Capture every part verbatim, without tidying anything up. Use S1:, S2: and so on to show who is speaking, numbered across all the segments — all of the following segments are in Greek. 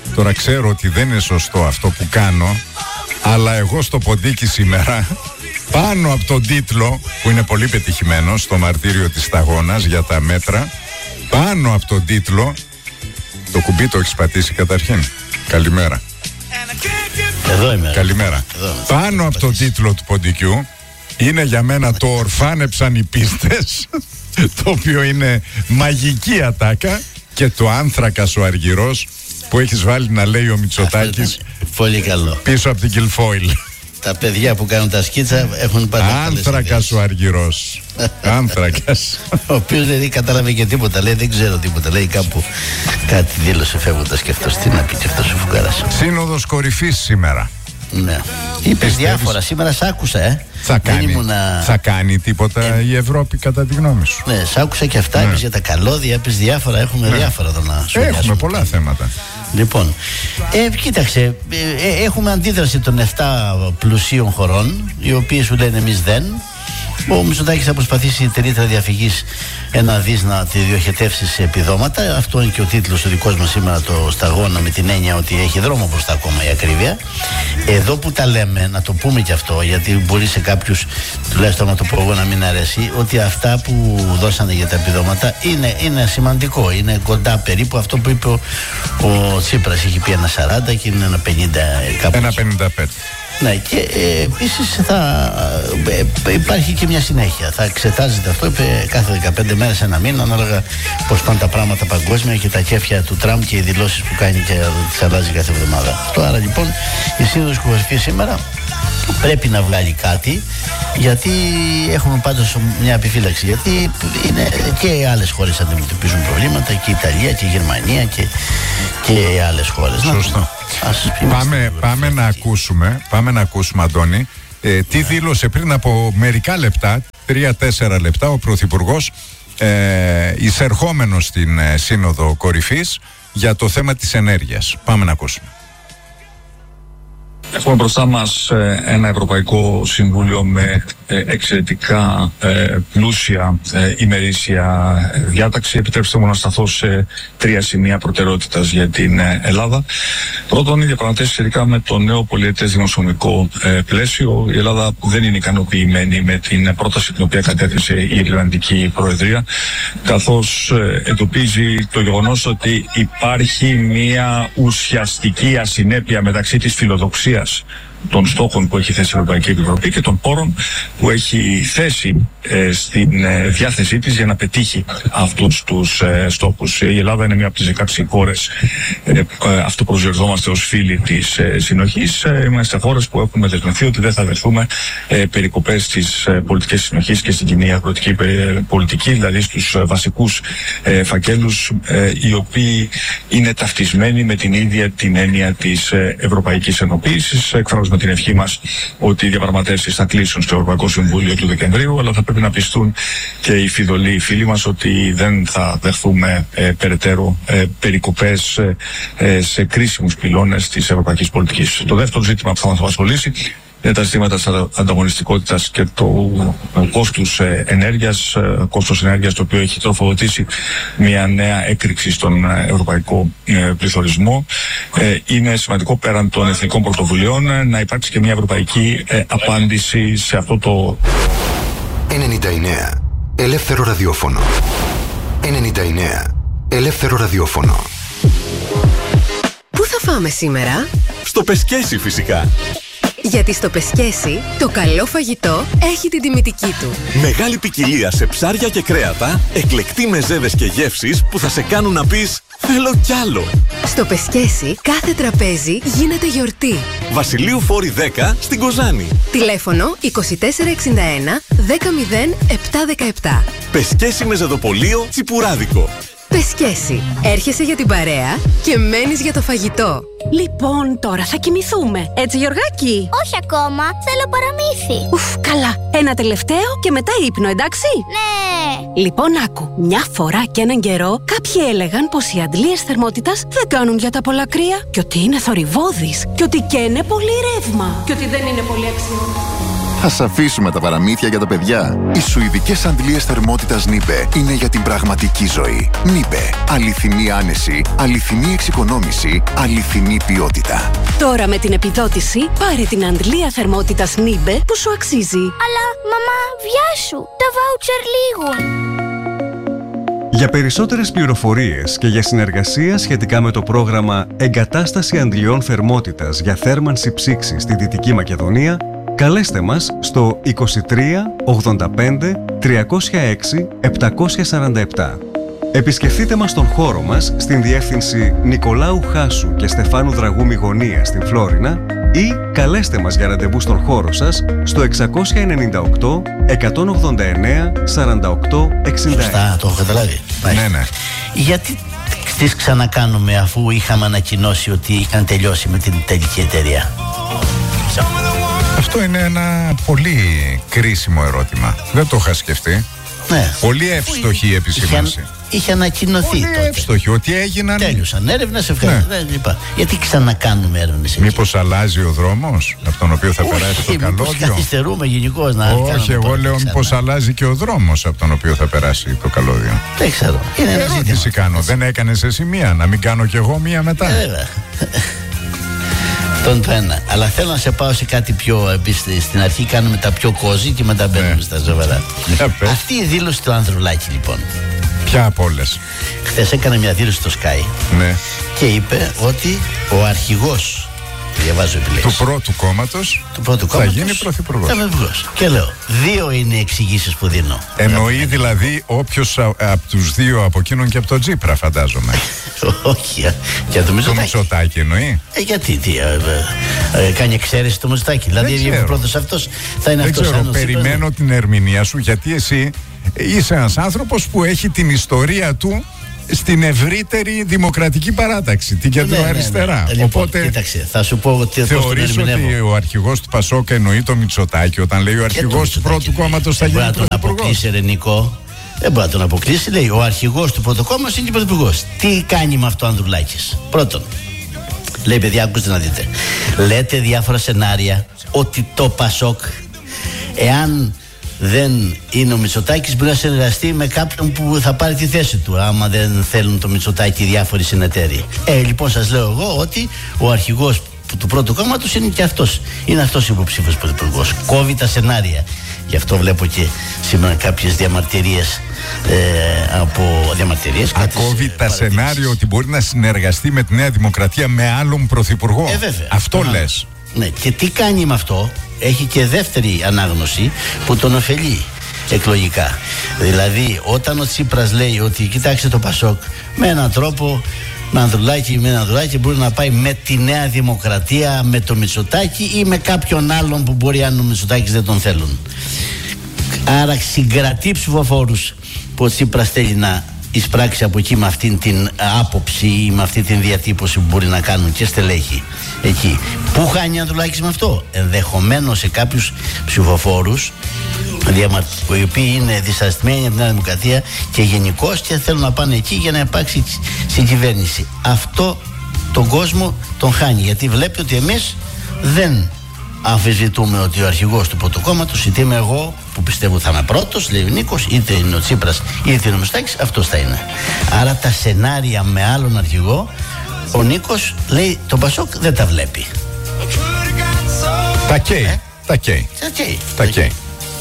S1: Τώρα ξέρω ότι δεν είναι σωστό αυτό που κάνω, αλλά εγώ στο ποντίκι σήμερα, πάνω από τον τίτλο που είναι πολύ πετυχημένο στο μαρτύριο της σταγόνας για τα μέτρα, πάνω από τον τίτλο, το κουμπί το έχεις πατήσει καταρχήν? Καλημέρα.
S2: Εδώ είμαι.
S1: Καλημέρα.
S2: Εδώ.
S1: Πάνω από τον τίτλο του ποντικιού είναι για μένα το «Ορφάνεψαν οι πίστες», το οποίο είναι μαγική ατάκα, και το «Άνθρακας ο αργυρός» που έχεις βάλει να λέει ο Μητσοτάκης
S2: πολύ καλό
S1: πίσω από την Κιλφόιλ.
S2: Τα παιδιά που κάνουν τα σκίτσα έχουν πάντα
S1: «Άνθρακας ο αργυρός». Άνθρακας.
S2: Ο οποίος δεν κατάλαβε και τίποτα, λέει δεν ξέρω τίποτα, λέει κάπου κάτι δήλωσε φεύγοντας και αυτός. Τι να πει και αυτός ο φουκάρας.
S1: Σύνοδος κορυφής σήμερα.
S2: Ναι. Είπες διάφορα, σήμερα σ' άκουσα, ε.
S1: Θα κάνει,
S2: ήμουνα...
S1: θα κάνει τίποτα ε... η Ευρώπη κατά τη γνώμη σου?
S2: Ναι, σ' άκουσα και αυτά, ναι. Είπες για τα καλώδια, είπες διάφορα, έχουμε ναι. διάφορα εδώ να σου
S1: Έχουμε πολλά θέματα.
S2: Λοιπόν, ε, κοίταξε, ε, έχουμε αντίδραση των επτά πλουσίων χωρών, οι οποίοι σου λένε εμείς δεν. Ο Μητσοτάκης θα προσπαθήσει η τρίτα διαφυγής ένα δις να τη διοχετεύσει σε επιδόματα. Αυτό είναι και ο τίτλος ο δικός μας σήμερα, το Σταγόνα, με την έννοια ότι έχει δρόμο μπροστά ακόμα η ακρίβεια. Εδώ που τα λέμε, να το πούμε και αυτό, γιατί μπορεί σε κάποιους, τουλάχιστον να το πω εγώ, να μην αρέσει, ότι αυτά που δώσανε για τα επιδόματα είναι, είναι σημαντικό. Είναι κοντά περίπου αυτό που είπε ο, ο Τσίπρας. Είχε πει ένα σαράντα και είναι ένα πενήντα κάπου.
S1: Ένα πενήντα πέντε.
S2: Ναι, και ε, επίσης θα ε, υπάρχει και μια συνέχεια. Θα εξετάζεται αυτό, είπε, κάθε δεκαπέντε μέρες, ένα μήνα, ανάλογα πώς πάνε τα πράγματα παγκόσμια και τα κέφια του Τραμπ και οι δηλώσεις που κάνει και τις αλλάζει κάθε εβδομάδα. Αυτό, άρα λοιπόν η Σύνοδος Κορυφής σήμερα πρέπει να βγάλει κάτι, γιατί έχουμε πάντως μια επιφύλαξη, γιατί είναι και άλλες χώρες αντιμετωπίζουν προβλήματα, και η Ιταλία και η Γερμανία και, και άλλες χώρες.
S1: Σωστό. Πάμε, πάμε να ακούσουμε, πάμε να ακούσουμε, Αντώνη, ε, τι δήλωσε πριν από μερικά λεπτά, τρία-τέσσερα λεπτά, ο Πρωθυπουργός ε, εισερχόμενος στην ε, Σύνοδο Κορυφής για το θέμα της ενέργειας. Πάμε να ακούσουμε.
S3: Έχουμε μπροστά μας ένα Ευρωπαϊκό Συμβούλιο με εξαιρετικά πλούσια ημερήσια διάταξη. Επιτρέψτε μου να σταθώ σε τρία σημεία προτεραιότητας για την Ελλάδα. Πρώτον, οι διαπραγματεύσεις σχετικά με το νέο πολυετές δημοσιονομικό πλαίσιο. Η Ελλάδα δεν είναι ικανοποιημένη με την πρόταση την οποία κατέθεσε η Ιρλανδική Προεδρία, καθώς εντοπίζει το γεγονός ότι υπάρχει μια ουσιαστική ασυνέπεια μεταξύ της φιλοδοξίας των στόχων που έχει θέσει η Ευρωπαϊκή Επιτροπή και των πόρων που έχει θέσει ε, στην ε, διάθεσή της για να πετύχει αυτούς τους ε, στόχους. Η Ελλάδα είναι μία από τις δεκαέξι χώρες, ε, ε, αυτό προσδιορίζομαστε ως φίλοι της ε, συνοχής. Ε, είμαστε χώρες που έχουμε δεσμευθεί ότι δεν θα δεχθούμε ε, περικοπές στις ε, πολιτικές συνοχής και στην κοινή αγροτική πολιτική, δηλαδή στους ε, βασικούς ε, φακέλους ε, οι οποίοι είναι ταυτισμένοι με την ίδια την έννοια της ε, Ευρωπαϊκής Ενοποίησης. Με την ευχή μας ότι οι διαπραγματεύσεις θα κλείσουν στο Ευρωπαϊκό Συμβούλιο του Δεκεμβρίου, αλλά θα πρέπει να πιστούν και οι φιδωλοί φίλοι μας ότι δεν θα δεχθούμε ε, περαιτέρω ε, περικοπές ε, σε κρίσιμους πυλώνες της ευρωπαϊκής πολιτικής. Το δεύτερο ζήτημα που θα μας απασχολήσει είναι τα ζητήματα της ανταγωνιστικότητας και του κόστους ενέργειας, κόστος ενέργειας το οποίο έχει τροφοδοτήσει μια νέα έκρηξη στον ευρωπαϊκό πληθωρισμό. Είναι σημαντικό πέραν των εθνικών πρωτοβουλειών να υπάρξει και μια ευρωπαϊκή απάντηση σε αυτό το...
S4: ενενήντα εννέα Ελεύθερο ραδιόφωνο. ενενήντα εννέα Ελεύθερο ραδιόφωνο.
S5: Πού θα φάμε σήμερα?
S6: Στο Πεσκέσι φυσικά.
S5: Γιατί στο Πεσκέσι το καλό φαγητό έχει την τιμητική του.
S6: Μεγάλη ποικιλία σε ψάρια και κρέατα, εκλεκτοί μεζέδες και γεύσεις που θα σε κάνουν να πεις θέλω κι άλλο.
S5: Στο Πεσκέσι κάθε τραπέζι γίνεται γιορτή.
S6: Βασιλείου Φόρη δέκα στην Κοζάνη.
S5: Τηλέφωνο είκοσι τέσσερα εξήντα ένα δέκα μηδέν επτά δεκαεπτά.
S6: Πεσκέσι Μεζεδοπολείο Τσιπουράδικο.
S5: Πεσκέσι. Έρχεσαι για την παρέα και μένεις για το φαγητό.
S7: Λοιπόν, τώρα θα κοιμηθούμε. Έτσι, Γιωργάκη?
S8: Όχι ακόμα. Θέλω παραμύθι.
S7: Ουφ, καλά. Ένα τελευταίο και μετά ύπνο, εντάξει?
S8: Ναι.
S7: Λοιπόν, άκου. Μια φορά και έναν καιρό, κάποιοι έλεγαν πως οι αντλίες θερμότητας δεν κάνουν για τα πολλά κρύα και ότι είναι θορυβώδεις και ότι καίνε πολύ ρεύμα και ότι δεν είναι πολύ αξιόλογο.
S9: Ας αφήσουμε τα παραμύθια για τα παιδιά. Οι σουηδικές αντλίες θερμότητας Νίπε είναι για την πραγματική ζωή. Νίπε. Αληθινή άνεση, αληθινή εξοικονόμηση, αληθινή ποιότητα.
S7: Τώρα με την επιδότηση πάρε την αντλία θερμότητας Νίπε που σου αξίζει.
S8: Αλλά, μαμά, βιάσου. Τα βάουτσερ λήγουν.
S10: Για περισσότερες πληροφορίες και για συνεργασία σχετικά με το πρόγραμμα Εγκατάσταση Αντλιών Θερμότητας για θέρμανση ψήξης στη Δυτική Μακεδονία, καλέστε μας στο είκοσι τρία ογδόντα πέντε τριακόσια έξι επτακόσια σαράντα επτά. Επισκεφτείτε μας στον χώρο μας στην διεύθυνση Νικολάου Χάσου και Στεφάνου Δραγούμη Γωνία στην Φλόρινα ή καλέστε μας για ραντεβού στον χώρο σας στο εξακόσια ενενήντα οκτώ εκατόν ογδόντα εννέα σαράντα οκτώ εξήντα ένα.
S2: Σωστά, το έχω καταλάβει.
S1: Ναι, ναι.
S2: Γιατί τις ξανακάνουμε αφού είχαμε ανακοινώσει ότι είχαν τελειώσει με την τελική εταιρεία?
S1: Αυτό είναι ένα πολύ κρίσιμο ερώτημα. Δεν το είχα σκεφτεί.
S2: Ναι.
S1: Πολύ εύστοχη η επισήμανση.
S2: Είχε, είχε ανακοινωθεί
S1: πολύ
S2: τότε.
S1: Εύστοχη, ότι έγιναν.
S2: Τέλειωσαν έρευνες, ευχαριστώ. Ναι. Ναι, γιατί ξανακάνουμε έρευνες?
S1: Μήπως αλλάζει ο δρόμος από τον οποίο θα περάσει το καλώδιο?
S2: Μήπως καθυστερούμε γενικώς να
S1: Όχι,
S2: κάνουμε
S1: εγώ λέω
S2: ξανά.
S1: μήπως αλλάζει και ο δρόμος από τον οποίο θα περάσει το καλώδιο.
S2: Δεν ξέρω. Είναι ένα
S1: ερώτηση
S2: ζήτημα.
S1: κάνω. Δεν έκανες εσύ μία, να μην κάνω κι εγώ μία μετά?
S2: Ε, βέβαια. Τον το ένα. Αλλά θέλω να σε πάω σε κάτι πιο εμπίστη. Στην αρχή κάνουμε τα πιο κόζι και μετά μπαίνουμε ναι. στα σοβαρά. Αυτή η δήλωση του Ανδρουλάκη λοιπόν.
S1: Ποια από όλες?
S2: Χθες έκανε μια δήλωση στο Sky.
S1: Ναι.
S2: Και είπε ότι ο αρχηγός, διαβάζω επιλέξεις,
S1: του πρώτου κόμματος
S2: του πρώτου
S1: θα
S2: κόμματος
S1: γίνει πρωθυπουργός.
S2: Και λέω, δύο είναι οι εξηγήσεις που δίνω.
S1: Εννοεί δηλαδή όποιος από τους δύο, από εκείνον και από τον Τσίπρα, φαντάζομαι.
S2: Όχι, για το Μητσοτάκη.
S1: Το Μητσοτάκη εννοεί.
S2: Ε, γιατί, τι, ε, ε, ε, κάνει εξαίρεση το Μητσοτάκη. Δηλαδή, ο πρώτος αυτός θα είναι
S1: Δεν
S2: αυτός.
S1: ξέρω, περιμένω Τσίπρας, την ερμηνεία σου, γιατί εσύ είσαι ένας άνθρωπος που έχει την ιστορία του στην ευρύτερη δημοκρατική παράταξη, την κεντροαριστερά.
S2: Ναι, ναι, ναι.
S1: Οπότε,
S2: λοιπόν, κοίταξε, θα σου πω ότι
S1: θεωρείς ότι ο αρχηγός του Πασόκ εννοεί το Μητσοτάκη όταν λέει ο αρχηγός του πρώτου κόμματος θα γίνει πρωθυπουργός?
S2: Δεν μπορεί να τον αποκλείσει, Ρενικό. Δεν μπορεί να τον αποκλείσει. Λέει ο αρχηγός του πρώτου κόμματος είναι και πρωθυπουργός. Τι κάνει με αυτό ο Ανδρουλάκης? Πρώτον, λέει, παιδιά, ακούστε να δείτε. Λέτε διάφορα σενάρια ότι το Πασόκ, εάν δεν είναι ο Μητσοτάκης, μπορεί να συνεργαστεί με κάποιον που θα πάρει τη θέση του, άμα δεν θέλουν το Μητσοτάκη διάφοροι συνεταίροι. Ε, λοιπόν, σας λέω εγώ ότι ο αρχηγός του πρώτου κόμματος είναι και αυτός. Είναι αυτός υποψήφιος πρωθυπουργός. Κόβει τα σενάρια. Γι' αυτό βλέπω και σήμερα κάποιες διαμαρτυρίες ε, από διαμαρτυρίες.
S1: Ακόβει τα σενάρια ότι μπορεί να συνεργαστεί με τη Νέα Δημοκρατία με άλλον πρωθυπουργό.
S2: Ε, βέβαια.
S1: Αυτό
S2: Α,
S1: λες.
S2: Ναι, και τι κάνει με αυτό? Έχει και δεύτερη ανάγνωση που τον ωφελεί εκλογικά. Δηλαδή, όταν ο Τσίπρας λέει ότι κοιτάξτε το Πασόκ, με έναν τρόπο, με Ανδρουλάκη, με έναν Ανδρουλάκη μπορεί να πάει με τη Νέα Δημοκρατία, με το Μητσοτάκη ή με κάποιον άλλον που μπορεί, αν ο Μητσοτάκης δεν τον θέλουν. Άρα συγκρατεί ψηφοφόρους που ο Τσίπρας θέλει να εισπράξει από εκεί με αυτήν την άποψη ή με αυτή την διατύπωση που μπορεί να κάνουν και στελέχη εκεί. Πού χάνει ο Ανδρουλάκης με αυτό? Ενδεχομένως σε κάποιους ψηφοφόρους οι οποίοι είναι δυσαρεστημένοι από την Νέα Δημοκρατία και γενικώς και θέλουν να πάνε εκεί για να υπάρξει συγκυβέρνηση. Αυτό τον κόσμο τον χάνει, γιατί βλέπει ότι εμείς δεν αμφισβητούμε ότι ο αρχηγός του πρώτου κόμματος, είτε είμαι εγώ που πιστεύω θα είμαι πρώτος, λέει ο Νίκος, είτε είναι ο Τσίπρας είτε είναι ο Μητσοτάκης, αυτός θα είναι. Άρα τα σενάρια με άλλον αρχηγό, ο Νίκος λέει το Πασόκ δεν τα βλέπει.
S1: Τα καίει.
S2: Ε?
S1: Τα καίει.
S2: Τα καίει.
S1: Τα καίει.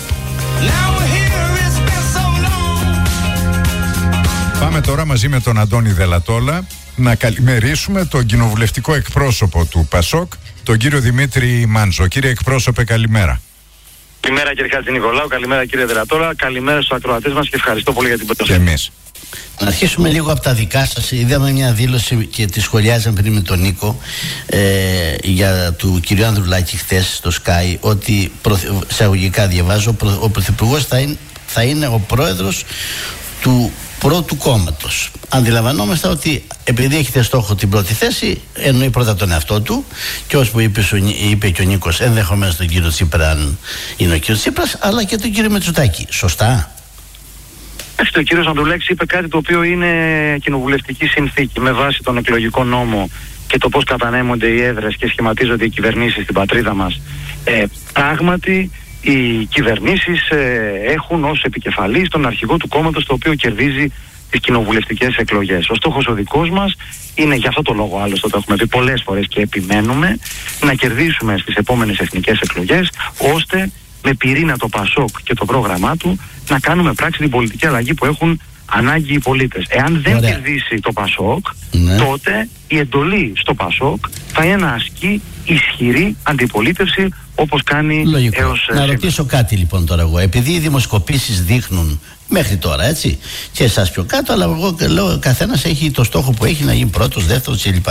S1: Πάμε τώρα μαζί με τον Αντώνη Δελατόλα να καλημερίσουμε τον κοινοβουλευτικό εκπρόσωπο του Πασόκ, τον κύριο Δημήτρη Μάντζο. Κύριε εκπρόσωπε, καλημέρα.
S11: Καλημέρα κύριε Χατζηνικολάου, καλημέρα κύριε Δελατόλα, καλημέρα στους ακροατές μας και ευχαριστώ πολύ για την πρόσκληση.
S1: Και εμείς.
S2: Να αρχίσουμε λίγο από τα δικά σας. Είδαμε μια δήλωση και τη σχολιάζαμε πριν με τον Νίκο ε, για του κυρίου Ανδρουλάκη χθες στο Sky, ότι εισαγωγικά διαβάζω, ο Πρωθυπουργός θα είναι, θα είναι ο πρόεδρος του πρώτου κόμματος. Αντιλαμβανόμαστε ότι επειδή έχετε στόχο την πρώτη θέση, εννοεί πρώτα τον εαυτό του και όπως που είπε, είπε και ο Νίκος, ενδεχομένως τον κύριο Τσίπρα, αν είναι ο κύριος Τσίπρας, αλλά και τον κύριο Μητσοτάκη. Σωστά?
S11: Ο κύριος Ανδρουλάκης είπε κάτι το οποίο είναι κοινοβουλευτική συνθήκη με βάση τον εκλογικό νόμο και το πώς κατανέμονται οι έδρες και σχηματίζονται οι κυβερνήσεις στην πατρίδα μας. Ε, πράγματι οι κυβερνήσεις ε, έχουν ως επικεφαλής τον αρχηγό του κόμματος το οποίο κερδίζει τις κοινοβουλευτικές εκλογές. Ο στόχος ο δικός μας είναι, για αυτό το λόγο άλλωστε το έχουμε πει πολλές φορές και επιμένουμε, να κερδίσουμε στις επόμενες εθνικές εκλογές, ώστε με πυρήνα το ΠΑΣΟΚ και το πρόγραμμά του να κάνουμε πράξη την πολιτική αλλαγή που έχουν ανάγκη οι πολίτες. Εάν δεν Ωραία. κερδίσει το ΠΑΣΟΚ, ναι. τότε η εντολή στο ΠΑΣΟΚ θα είναι να ασκεί ισχυρή αντιπολίτευση, όπως κάνει Λογικό. έως
S2: Να σήμερα. ρωτήσω κάτι λοιπόν τώρα εγώ, επειδή οι δημοσκοπήσεις δείχνουν μέχρι τώρα, έτσι, και εσάς πιο κάτω, αλλά εγώ λέω καθένας έχει το στόχο που έχει, να γίνει πρώτος, δεύτερος κλπ.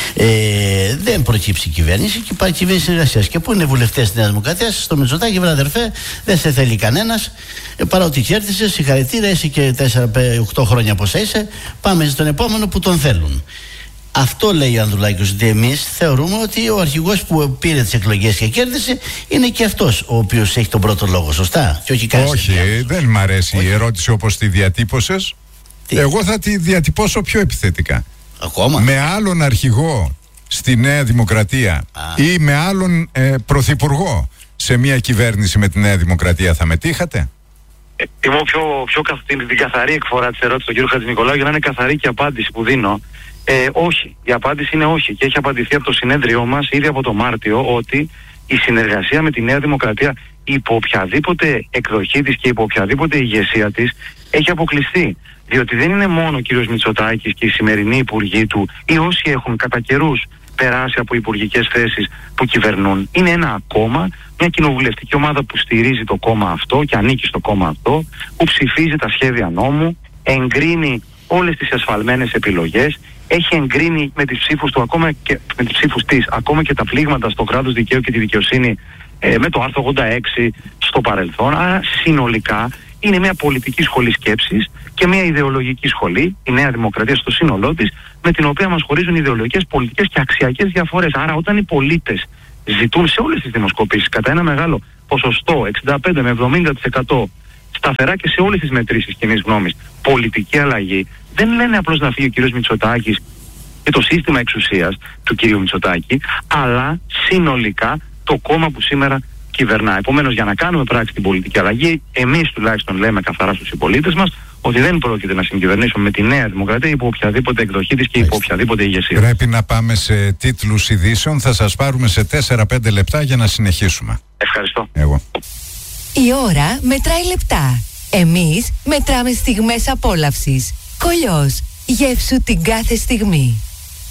S2: Ε, δεν προκύψει η κυβέρνηση και υπάρχει κυβέρνηση συνεργασίας. Και πού είναι βουλευτές της Νέας Δημοκρατίας? Στο Μητσοτάκη, βρε αδερφέ, δεν σε θέλει κανένας. Ε, παρά ότι κέρδισε, συγχαρητήρια, είσαι και τέσσερα οκτώ χρόνια πως είσαι. Πάμε στον επόμενο που τον θέλουν. Αυτό λέει ο Ανδρουλάκης, ότι εμείς θεωρούμε ότι ο αρχηγός που πήρε τις εκλογές και κέρδισε είναι και αυτός ο οποίος έχει τον πρώτο λόγο, σωστά? Και όχι
S1: όχι, δεν μ' αρέσει όχι. η ερώτηση όπως τη διατύπωσες. Τι? Εγώ θα τη διατυπώσω πιο επιθετικά.
S2: Ακόμα?
S1: Με άλλον αρχηγό στη Νέα Δημοκρατία Α. ή με άλλον ε, πρωθυπουργό σε μια κυβέρνηση με τη Νέα Δημοκρατία θα μετήχατε?
S11: Ε, είμαι πιο, πιο καθ, την, την καθαρή εκφορά της ερώτησης του κ. Χατζηνικολάου για να είναι καθαρή και η απάντηση που δίνω. Ε, όχι. Η απάντηση είναι όχι και έχει απαντηθεί από το συνέδριό μας ήδη από το Μάρτιο ότι η συνεργασία με τη Νέα Δημοκρατία υπό οποιαδήποτε εκδοχή της και υπό οποιαδήποτε ηγεσία της έχει αποκλειστεί. Διότι δεν είναι μόνο ο κ. Μητσοτάκης και οι σημερινοί υπουργοί του ή όσοι έχουν κατά καιρούς περάσει από υπουργικές θέσεις που κυβερνούν. Είναι ένα κόμμα, μια κοινοβουλευτική ομάδα που στηρίζει το κόμμα αυτό και ανήκει στο κόμμα αυτό, που ψηφίζει τα σχέδια νόμου, εγκρίνει όλες τις ασφαλμένες επιλογές, έχει εγκρίνει με τις ψήφους του ακόμα και με τις ψήφους της ακόμα και τα πλήγματα στο κράτος δικαίου και τη δικαιοσύνη ε, με το άρθρο ογδόντα έξι στο παρελθόν. Άρα συνολικά είναι μια πολιτική σχολή σκέψης και μια ιδεολογική σχολή, η Νέα Δημοκρατία στο σύνολό της, με την οποία μας χωρίζουν ιδεολογικές, πολιτικές και αξιακές διαφορές. Άρα όταν οι πολίτες ζητούν σε όλες τις δημοσκοπήσεις κατά ένα μεγάλο ποσοστό, εξήντα πέντε με εβδομήντα τοις εκατό σταθερά και σε όλες τις μετρήσεις κοινής γνώμης, πολιτική αλλαγή, δεν λένε απλώς να φύγει ο κύριος Μητσοτάκης και το σύστημα εξουσίας του κύριου Μητσοτάκη, αλλά συνολικά το κόμμα που σήμερα κυβερνά. Επομένως, για να κάνουμε πράξη την πολιτική αλλαγή, εμείς τουλάχιστον λέμε καθαρά στους συμπολίτες μας ότι δεν πρόκειται να συγκυβερνήσουμε με τη Νέα Δημοκρατία υπό οποιαδήποτε εκδοχή της και υπό οποιαδήποτε ηγεσία.
S1: Πρέπει να πάμε σε τίτλους ειδήσεων. Θα σας πάρουμε σε τέσσερα πέντε λεπτά για να συνεχίσουμε.
S11: Ευχαριστώ.
S1: Εγώ.
S5: Η ώρα μετράει λεπτά. Εμείς μετράμε στιγμές απόλαυσης. Κολλιός. Γεύσου την κάθε στιγμή.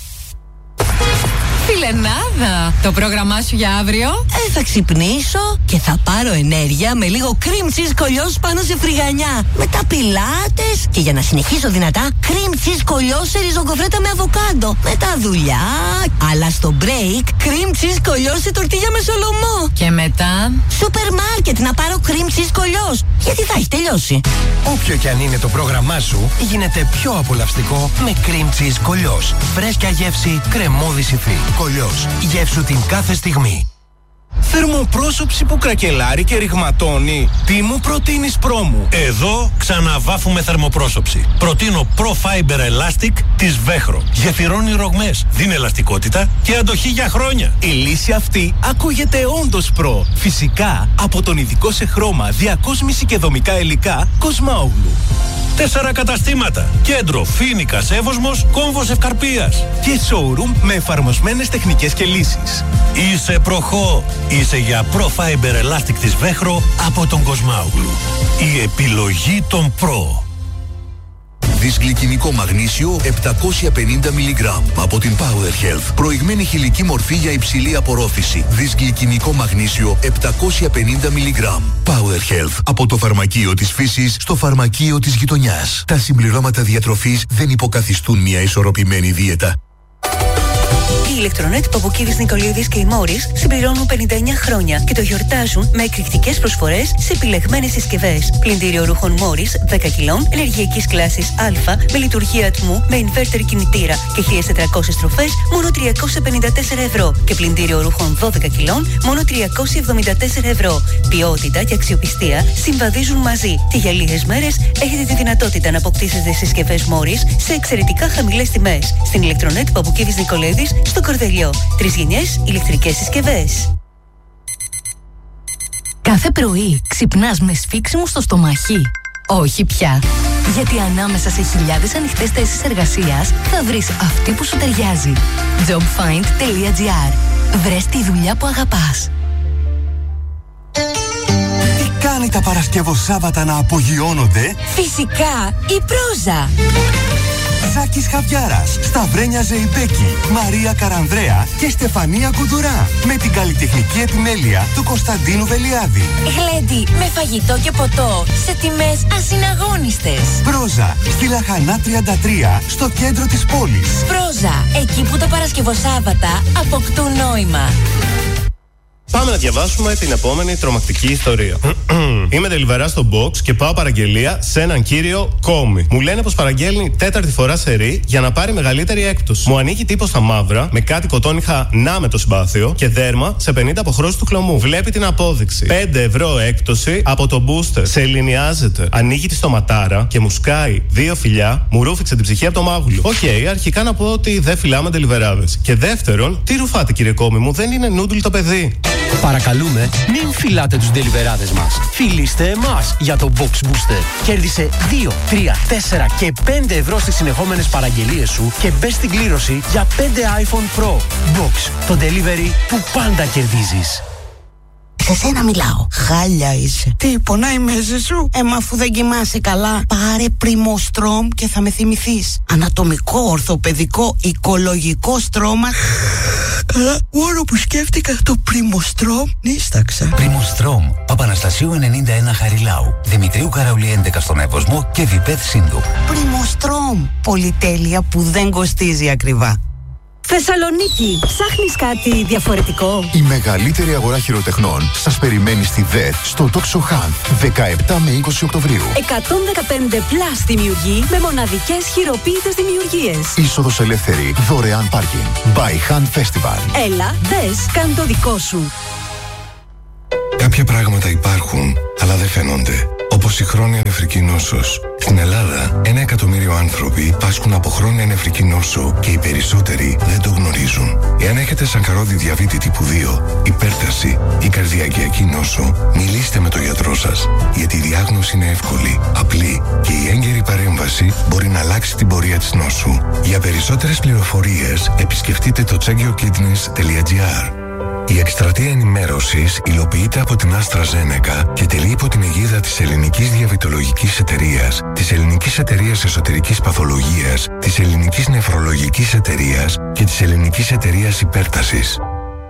S5: Φιλενάδα, το πρόγραμμά σου για αύριο?
S12: Ε, θα ξυπνήσω και θα πάρω ενέργεια με λίγο cream cheese κολλιός πάνω σε φρυγανιά. Μετά πιλάτες και για να συνεχίσω δυνατά, cream cheese κολλιός σε ριζογκοφρέτα με αβοκάντο. Μετά δουλειά, αλλά στο break, cream cheese κολλιός σε τορτίγια με σολομό.
S5: Και μετά,
S12: σούπερ μάρκετ να πάρω cream cheese κολλιός, γιατί θα έχει τελειώσει.
S13: Όποιο κι αν είναι το πρόγραμμά σου, γίνεται πιο απολαυστικό με cream cheese κολλιός. Φρέσκια γεύση, κρεμώδη υφή. Κολλιός. Γεύσου την κάθε στιγμή. Θερμοπρόσωψη που κρακελάρει και ρηγματώνει. Τι μου προτείνεις, πρόμου?
S14: Εδώ ξαναβάφουμε θερμοπρόσωψη. Προτείνω Pro Fiber Elastic της Βέχρο. Γεφυρώνει ρογμές, δίνει ελαστικότητα και αντοχή για χρόνια.
S13: Η λύση αυτή ακούγεται όντως προ. Φυσικά από τον ειδικό σε χρώμα, διακόσμηση και δομικά υλικά Κοσμάογλου.
S14: Τέσσερα καταστήματα. Κέντρο, Φοίνικας, Εύωσμος, Κόμβος Ευκαρπίας.
S13: Και showroom με εφαρμοσμένες τεχνικές και λύσεις.
S14: Είσαι προχώ. Είσαι για Pro Fiber Elastic της Βέχρο από τον Κοσμάογλου. Η επιλογή των Pro.
S15: Δυσγλυκινικό μαγνήσιο επτακόσια πενήντα μιλιγκράμμ από την Power Health. Προηγμένη χηλική μορφή για υψηλή απορρόφηση. Δυσγλυκινικό μαγνήσιο επτακόσια πενήντα μιλιγκράμμ. Power Health. Από το φαρμακείο της φύσης στο φαρμακείο της γειτονιάς. Τα συμπληρώματα διατροφής δεν υποκαθιστούν μια ισορροπημένη δίαιτα.
S16: Η Ηλεκτρονέτ Παπουκίδης Νικολίδης και η Μόρις συμπληρώνουν πενήντα εννιά χρόνια και το γιορτάζουν με εκρηκτικές προσφορές σε επιλεγμένες συσκευές. Πλυντήριο ρούχων Μόρις δέκα κιλών, ενεργειακής κλάσης Α, με λειτουργία ατμού, με inverter κινητήρα και χίλιες τετρακόσιες στροφές, μόνο τριακόσια πενήντα τέσσερα ευρώ. Και πλυντήριο ρούχων δώδεκα κιλών, μόνο τριακόσια εβδομήντα τέσσερα ευρώ. Ποιότητα και αξιοπιστία συμβαδίζουν μαζί και για λίγες μέρες έχετε τη δυνατότητα να αποκτήσετε συσκευές Μόρις σε εξαιρετικά χαμηλές τιμές. Στην Ηλεκτρονέτ Παπουκίδης Νικολίδης, στο Κορδελιό. Τρεις γενιές ηλεκτρικές συσκευές.
S5: Κάθε πρωί ξυπνάς με σφίξιμο στο στομάχι? Όχι πια. Γιατί ανάμεσα σε χιλιάδες ανοιχτές θέσεις εργασίας θα βρεις αυτή που σου ταιριάζει. jobfind τελεία gr. Βρες τη δουλειά που αγαπάς.
S17: Τι κάνει τα Παρασκευοσάββατα να απογειώνονται?
S12: Φυσικά η Πρόζα.
S17: Ζάκης Χαβιάρας, Σταυρένια Ζεϊμπέκη, Μαρία Καρανδρέα και Στεφανία Κουδουρά. Με την καλλιτεχνική επιμέλεια του Κωνσταντίνου Βελιάδη.
S12: Γλέντι με φαγητό και ποτό σε τιμές ασυναγώνιστες.
S17: Πρόζα, στη Λαχανά τριάντα τρία, στο κέντρο της πόλης.
S12: Πρόζα, εκεί που τα Παρασκευοσάββατα αποκτούν νόημα.
S18: Πάμε να διαβάσουμε την επόμενη τρομακτική ιστορία. Είμαι τελιβερά στο box και πάω παραγγελία σε έναν κύριο Κόμι. Μου λένε πως παραγγέλνει τέταρτη φορά σε ρί για να πάρει μεγαλύτερη έκπτωση. Μου ανοίγει τύπο στα μαύρα με κάτι κοτόνιχα να με το συμπάθειο και δέρμα σε πενήντα αποχρώσεις του χλωμού. Βλέπει την απόδειξη. πέντε ευρώ έκπτωση από το booster. Σε ελληνιάζεται. Ανοίγει τη στοματάρα και μου σκάει δύο φιλιά. Μου ρούφηξε την ψυχή από το μάγουλο. Οκ, okay, αρχικά να πω ότι δεν φυλάμε τελιβεράδες. Και δεύτερον, τι ρουφάτε κύριε Κόμι μου, δεν είναι νούντουλ το παιδί.
S19: Παρακαλούμε, μην φυλάτε τους ντελιβεράδες μας. Φιλήστε εμάς για το Box Booster. Κέρδισε δύο, τρία, τέσσερα και πέντε ευρώ στις συνεχόμενες παραγγελίες σου και μπες στην κλήρωση για πέντε iPhone Pro. Box, το delivery που πάντα κερδίζεις.
S20: Σε σένα μιλάω. Χάλια είσαι. Τι, πονάει η μέση σου? Ε, μα αφού δεν κοιμάσαι καλά, πάρε Πριμοστρόμ και θα με θυμηθείς. Ανατομικό, ορθοπαιδικό, οικολογικό στρώμα. Καλά, μόνο που σκέφτηκα το Πριμοστρόμ, νίσταξα.
S21: Πριμοστρόμ, Παπαναστασίου ενενήντα ένα Χαριλάου, Δημητρίου Καραουλή έντεκα στον Εύωσμο και Διπέθ Σύνδου.
S20: Πριμοστρόμ, πολυτέλεια που δεν κοστίζει ακριβά.
S7: Θεσσαλονίκη, ψάχνεις κάτι διαφορετικό?
S9: Η μεγαλύτερη αγορά χειροτεχνών σας περιμένει στη ΔΕΘ στο Τόξο Χαντ δεκαεπτά με είκοσι Οκτωβρίου.
S7: εκατόν δεκαπέντε πλας δημιουργοί με μοναδικές χειροποίητες δημιουργίες.
S9: Είσοδος ελεύθερη, δωρεάν πάρκινγκ. By Hand Festival.
S7: Έλα, δες, κάν το δικό σου.
S22: Κάποια πράγματα υπάρχουν, αλλά δεν φαίνονται. Όπως η χρόνια νεφρική νόσος. Στην Ελλάδα, ένα εκατομμύριο άνθρωποι πάσχουν από χρόνια νεφρική νόσο και οι περισσότεροι δεν το γνωρίζουν. Εάν έχετε σακαρώδη διαβήτη τύπου δύο, υπέρταση ή καρδιακιακή νόσο, μιλήστε με τον γιατρό σας, γιατί η διάγνωση είναι εύκολη, απλή και η έγκαιρη παρέμβαση μπορεί να αλλάξει την πορεία της νόσου. Για περισσότερες πληροφορίες, επισκεφτείτε το τσέγκιοκίτνες τελεία τζι άρ. Η εκστρατεία ενημέρωσης υλοποιείται από την AstraZeneca και τελεί υπό την αιγίδα της Ελληνικής Διαβητολογικής Εταιρείας, της Ελληνικής Εταιρείας Εσωτερικής Παθολογίας, της Ελληνικής Νεφρολογικής Εταιρείας και της Ελληνικής Εταιρείας Υπέρτασης.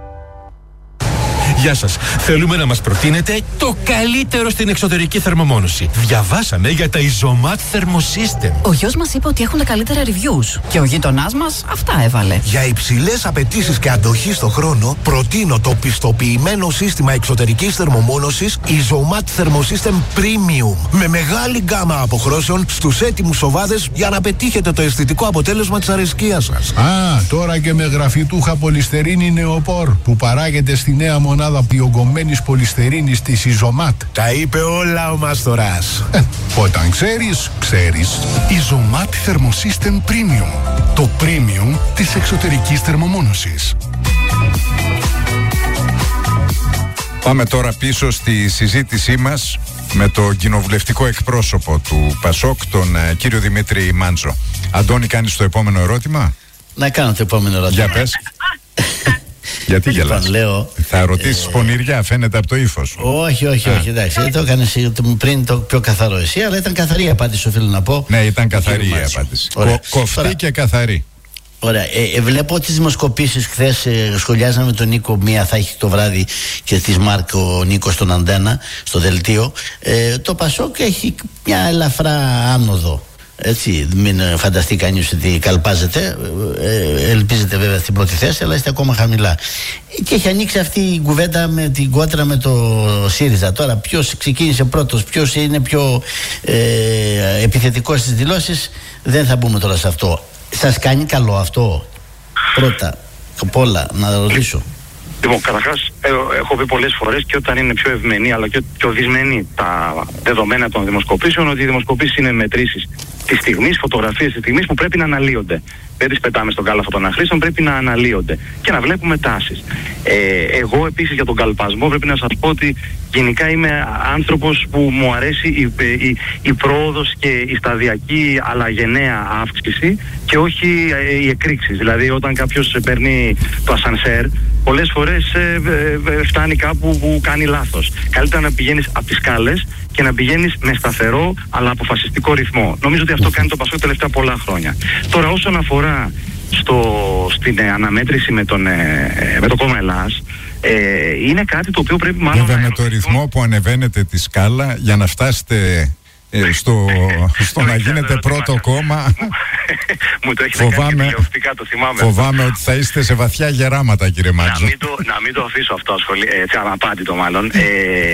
S23: Γεια σας. Θέλουμε να μας προτείνετε το καλύτερο στην εξωτερική θερμομόνωση. Διαβάσαμε για τα Isomat Thermosystem.
S24: Ο γιος μας είπε ότι έχουν τα καλύτερα reviews. Και ο γείτονάς μας αυτά έβαλε.
S25: Για υψηλές απαιτήσεις και αντοχή στο χρόνο, προτείνω το πιστοποιημένο σύστημα εξωτερικής θερμομόνωσης Isomat Thermosystem Premium. Με μεγάλη γκάμα αποχρώσεων στους έτοιμους σοβάδες για να πετύχετε το αισθητικό αποτέλεσμα της αρεσκίας σας.
S26: Α, τώρα και με γραφητούχα πολυστερίνη νεοπόρ που παράγεται στη νέα μονάδα πιογκωμένης πολυστερίνης της Isomat.
S25: Τα είπε όλα ο Μάστορας.
S26: Ε, όταν ξέρεις, ξέρεις.
S9: Isomat Thermosystem Premium. Το premium της εξωτερικής θερμομόνωσης.
S1: Πάμε τώρα πίσω στη συζήτησή μας με το κοινοβουλευτικό εκπρόσωπο του ΠΑΣΟΚ, τον uh, κύριο Δημήτρη Μάντζο. Αντώνη, κάνεις το επόμενο ερώτημα?
S2: Να κάνω το επόμενο ερώτημα.
S1: Για πες. Γιατί γελάς?
S2: Λέω,
S1: θα ρωτήσεις ε... πονηριά, φαίνεται από το ύφος.
S2: Όχι, όχι, όχι, εντάξει. Το έκανες πριν το πιο καθαρό εσύ, αλλά ήταν καθαρή η απάντηση, οφείλω να πω.
S1: Ναι, ήταν καθαρή η απάντηση. Κο, κοφτή Τώρα, και καθαρή.
S2: Ωραία. Ε, ε, βλέπω τις δημοσκοπήσεις χθες. Ε, σχολιάζαμε τον Νίκο, μία θα έχει το βράδυ και της Μάρκ ο Νίκος στον Αντένα, στο δελτίο. Ε, το Πασόκ έχει μια ελαφρά άνοδο. Έτσι, μην φανταστεί κανείς ότι καλπάζεται. ε, Ελπίζετε βέβαια στην πρώτη θέση, αλλά είστε ακόμα χαμηλά. Και έχει ανοίξει αυτή η κουβέντα με την κόντρα με το ΣΥΡΙΖΑ. Τώρα ποιος ξεκίνησε πρώτος, ποιος είναι πιο ε, επιθετικός στις δηλώσεις, δεν θα μπούμε τώρα σε αυτό. Σας κάνει καλό αυτό? Πρώτα απ' όλα να ρωτήσω.
S11: Λοιπόν, καταρχάς, έχω πει πολλές φορές και όταν είναι πιο ευμενή αλλά και πιο δυσμενή τα δεδομένα των δημοσκοπήσεων, ότι οι δημοσκοπήσεις είναι μετρήσεις της στιγμής, φωτογραφίες της στιγμής που πρέπει να αναλύονται. δεν τις πετάμε στον κάλαθο των αχρήστων, πρέπει να αναλύονται και να βλέπουμε τάσεις. Ε, εγώ επίσης για τον καλπασμό πρέπει να σας πω ότι γενικά είμαι άνθρωπος που μου αρέσει η, η, η πρόοδος και η σταδιακή αλλά γενναία αύξηση και όχι ε, οι εκρήξεις. Δηλαδή όταν κάποιος παίρνει το ασανσέρ, πολλές φορές ε, ε, φτάνει κάπου που κάνει λάθος. Καλύτερα να πηγαίνεις από τις σκάλες και να πηγαίνεις με σταθερό αλλά αποφασιστικό ρυθμό. Νομίζω ότι αυτό κάνει το Πασόκ τελευταία πολλά χρόνια. Τώρα όσον αφορά στο, στην ε, αναμέτρηση με, τον, ε, με το κόμμα Ελλάς, ε, είναι κάτι το οποίο πρέπει μάλλον...
S1: Βέβαια με το ρυθμό που ανεβαίνετε τη σκάλα για να φτάσετε ε, στο, στο να γίνετε πρώτο κόμμα.
S11: Μου το έχετε κάνει τηλεοπτικά, το θυμάμαι.
S1: Φοβάμαι ότι θα είστε σε βαθιά γεράματα, κύριε Μάτζο.
S11: Να μην το, να μην το αφήσω αυτό ασχολή, έτσι αναπάντητο μάλλον. Ε,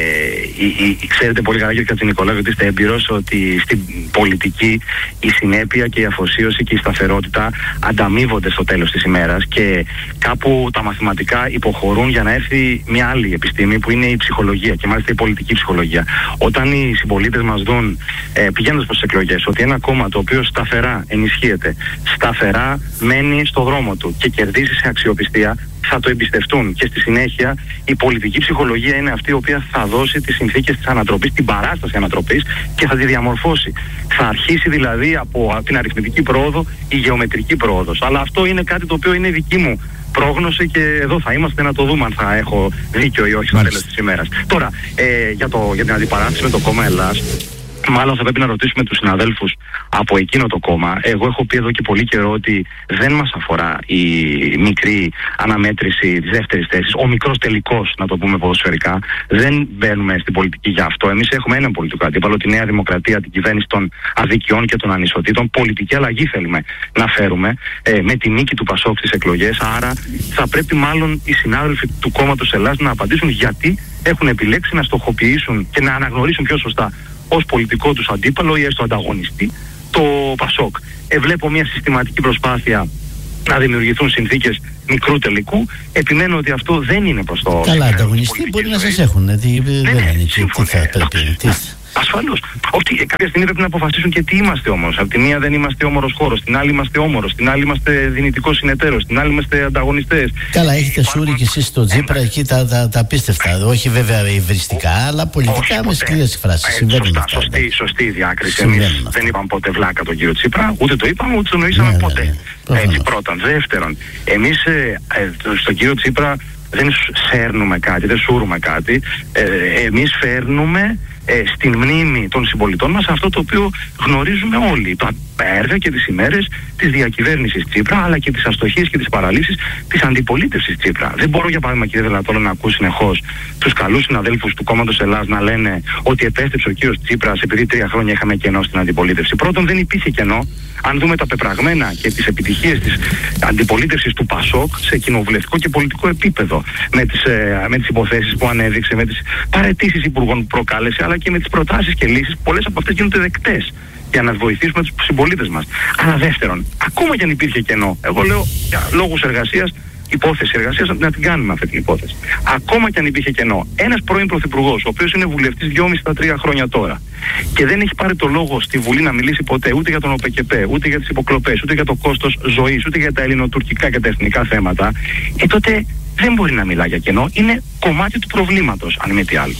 S11: η, η, ξέρετε πολύ καλά, κύριε Κατζηνικολάου, ότι είστε έμπειρος ότι στην πολιτική η συνέπεια και η αφοσίωση και η σταθερότητα ανταμείβονται στο τέλος της ημέρας και κάπου τα μαθηματικά υποχωρούν για να έρθει μια άλλη επιστήμη που είναι η ψυχολογία και μάλιστα η πολιτική ψυχολογία. Όταν οι συμπολίτες μας δουν, ε, πηγαίνοντας προς τις εκλογές, ότι ένα κόμμα το οποίο σταθερά ενισχύεται, σταθερά μένει στο δρόμο του και κερδίζει σε αξιοπιστία, θα το εμπιστευτούν και στη συνέχεια η πολιτική ψυχολογία είναι αυτή η οποία θα δώσει τις συνθήκες της ανατροπής, την παράσταση ανατροπής και θα τη διαμορφώσει. Θα αρχίσει δηλαδή από την αριθμητική πρόοδο η γεωμετρική πρόοδος. Αλλά αυτό είναι κάτι το οποίο είναι δική μου πρόγνωση και εδώ θα είμαστε να το δούμε αν θα έχω δίκιο ή όχι στο τέλος της ημέρας. Τώρα, ε, για, το, για την αντιπαράθεση με το κόμμα Ελλάς, μάλλον θα πρέπει να ρωτήσουμε τους συναδέλφους από εκείνο το κόμμα. Εγώ έχω πει εδώ και πολύ καιρό ότι δεν μας αφορά η μικρή αναμέτρηση της δεύτερης θέσης, ο μικρός τελικός, να το πούμε ποδοσφαιρικά. Δεν μπαίνουμε στην πολιτική για αυτό. Εμείς έχουμε έναν πολιτικό αντίπαλο, τη Νέα Δημοκρατία, την κυβέρνηση των αδικιών και των ανισοτήτων. Πολιτική αλλαγή θέλουμε να φέρουμε ε, με τη νίκη του Πασόκ στις εκλογές. Άρα θα πρέπει μάλλον οι συνάδελφοι του κόμματος Ελλάς να απαντήσουν γιατί έχουν επιλέξει να στοχοποιήσουν και να αναγνωρίσουν πιο σωστά ως πολιτικό τους αντίπαλο ή έστω ανταγωνιστή το Πασόκ. Ε, βλέπω μια συστηματική προσπάθεια να δημιουργηθούν συνθήκες μικρού τελικού. Επιμένω ότι αυτό δεν είναι προς το...
S2: Καλά, ανταγωνιστή μπορεί να σας έχουν. Δηλαδή,
S11: ναι,
S2: δεν
S11: ναι,
S2: είναι τι θα πρέπει.
S11: Ασφαλώς. Ότι κάποια στιγμή πρέπει να αποφασίσουν και τι είμαστε όμως. Από τη μία δεν είμαστε όμορος χώρος, στην άλλη είμαστε όμορος, στην άλλη είμαστε δυνητικός συνεταίρος, στην άλλη είμαστε ανταγωνιστές.
S2: Καλά, έχετε σούρει και εσείς στο Τσίπρα εκεί τα, τα, τα απίστευτα. Όχι βέβαια υβριστικά, αλλά πολιτικά με σκληρές εκφράσεις. Συμβαίνουν αυτά.
S11: Σωστή, σωστή διάκριση. Εμείς δεν είπαμε ποτέ βλάκα τον κύριο Τσίπρα, ούτε το είπαμε, ούτε το νοήσαμε ναι, ποτέ. Ναι, ναι. Έτσι, πρώτον. Δεύτερον, εμείς ε, ε, στον κύριο Τσίπρα δεν σέρνουμε κάτι, δεν σούρουμε κάτι. Ε, εμείς φέρνουμε ε, στην μνήμη των συμπολιτών μας αυτό το οποίο γνωρίζουμε όλοι. Τα έργα και τις ημέρες της διακυβέρνησης Τσίπρα, αλλά και τις αστοχίες και τις παραλήψεις της αντιπολίτευσης Τσίπρα. Δεν μπορώ για παράδειγμα, κύριε Δελατόλο, να ακούω συνεχώς τους καλούς συναδέλφους του κόμματος Ελλάς να λένε ότι επέστρεψε ο κύριος Τσίπρας επειδή τρία χρόνια είχαμε κενό στην αντιπολίτευση. Πρώτον, δεν υπήρχε κενό. Αν δούμε τα πεπραγμένα και τις επιτυχίες της αντιπολίτευσης του Πασόκ σε κοινοβουλευτικό και πολιτικό επίπεδο, με τις, ε, με τις υποθέσεις που ανέδειξε, με τις παραιτήσεις υπουργών που προκάλεσε, αλλά και με τις προτάσεις και λύσεις, πολλές από αυτές γίνονται δεκτές για να βοηθήσουμε τους συμπολίτες μας. Αλλά δεύτερον, ακόμα και αν υπήρχε κενό, εγώ λέω για λόγους εργασίας, υπόθεση εργασίας, να την κάνουμε αυτή την υπόθεση. Ακόμα και αν υπήρχε κενό, ένας πρώην πρωθυπουργός, ο οποίος είναι βουλευτής δυόμισι στα τρία χρόνια τώρα και δεν έχει πάρει το λόγο στη Βουλή να μιλήσει ποτέ ούτε για τον ΟΠΕΚΕΠΕ, ούτε για τις υποκλοπές, ούτε για το κόστος ζωής, ούτε για τα ελληνοτουρκικά και τα εθνικά θέματα, ε, τότε δεν μπορεί να μιλά για κενό. Είναι κομμάτι του προβλήματος, αν μη τι άλλο.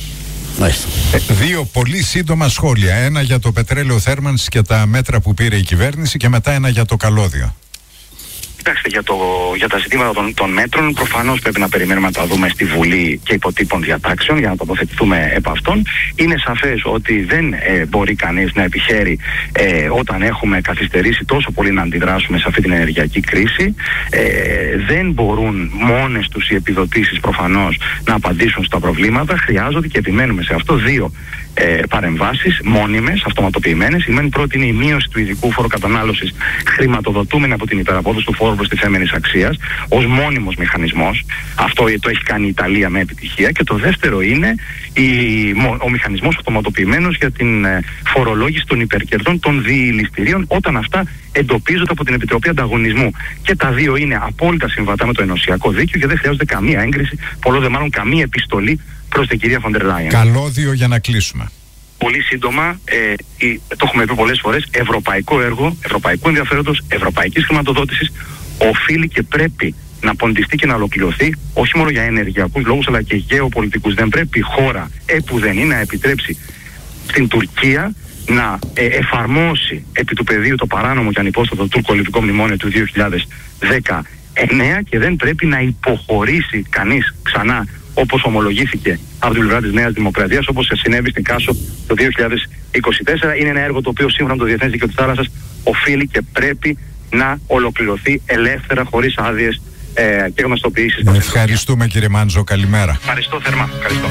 S1: Ε, δύο πολύ σύντομα σχόλια. Ένα για το πετρέλαιο θέρμανσης και τα μέτρα που πήρε η κυβέρνηση και μετά ένα για το καλώδιο.
S11: Κοιτάξτε, για, το, για τα ζητήματα των, των μέτρων, προφανώς πρέπει να περιμένουμε να τα δούμε στη Βουλή και υποτύπων διατάξεων για να τοποθετηθούμε επ' αυτών. Είναι σαφές ότι δεν ε, μπορεί κανείς να επιχαίρει ε, όταν έχουμε καθυστερήσει τόσο πολύ να αντιδράσουμε σε αυτή την ενεργειακή κρίση. Ε, δεν μπορούν μόνες τους οι επιδοτήσεις προφανώς να απαντήσουν στα προβλήματα. Χρειάζονται, και επιμένουμε σε αυτό, δύο ε, παρεμβάσεις μόνιμες, αυτοματοποιημένες. Η μεν πρώτη είναι η μείωση του ειδικού φόρου κατανάλωσης, χρηματοδοτούμενη από την υπεραπόδοση του φόρου προστιθέμενης αξίας, ως μόνιμος μηχανισμός. Αυτό το έχει κάνει η Ιταλία με επιτυχία. Και το δεύτερο είναι η, ο μηχανισμός αυτοματοποιημένος για την ε, φορολόγηση των υπερκερδών των διηληστηρίων, όταν αυτά εντοπίζονται από την Επιτροπή Ανταγωνισμού. Και τα δύο είναι απόλυτα συμβατά με το ενωσιακό δίκαιο και δεν χρειάζεται καμία έγκριση, πολλό δε μάλλον καμία επιστολή προς την κυρία Φοντερ Λάιεν.
S1: Καλώδιο για να κλείσουμε.
S11: πολύ σύντομα, ε, η, το έχουμε πει πολλές φορές, ευρωπαϊκό έργο, ευρωπαϊκού ενδιαφέροντος, ευρωπαϊκής χρηματοδότησης, οφείλει και πρέπει να ποντιστεί και να ολοκληρωθεί, όχι μόνο για ενεργειακούς λόγους αλλά και γεωπολιτικούς. Δεν πρέπει η χώρα επουδενή να επιτρέψει στην Τουρκία να ε, εφαρμόσει επί του πεδίου το παράνομο και ανυπόστατο τουρκο-λιβικό μνημόνιο του δύο χιλιάδες δεκαεννέα και δεν πρέπει να υποχωρήσει κανείς ξανά, όπως ομολογήθηκε από την πλευρά της Νέας Δημοκρατίας, όπως συνέβη στην Κάσο το δύο χιλιάδες είκοσι τέσσερα. Είναι ένα έργο το οποίο σύμφωνα με το Διεθνές Δίκαιο της Θάλασσας οφείλει και πρέπει να ολοκληρωθεί ελεύθερα, χωρίς άδειες ε, και γνωστοποιήσεις.
S1: Ευχαριστούμε κύριε Μάντζο, καλημέρα.
S11: Ευχαριστώ θερμά. Ευχαριστώ.